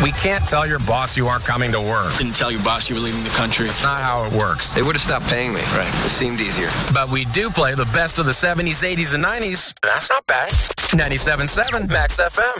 We can't tell your boss you aren't coming to work. Didn't tell your boss you were leaving the country. It's not how it works. They would have stopped paying me. Right. It seemed easier. But we do play the best of the 70s, 80s, and 90s. That's not bad. 97.7 Max FM.